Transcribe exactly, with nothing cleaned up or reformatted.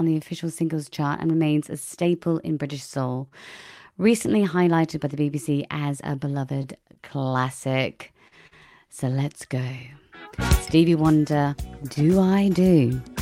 on the official singles chart and remains a staple in British soul, recently highlighted by the B B C as a beloved classic. So let's go. Stevie Wonder, Do I Do?